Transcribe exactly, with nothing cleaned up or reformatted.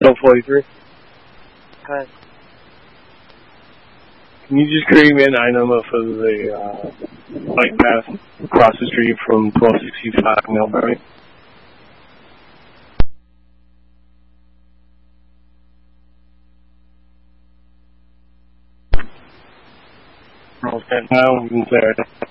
twelve forty-three. Hi. Can you just create me an I number for the uh, bike path across the street from twelve sixty-five Millbury? Now we can say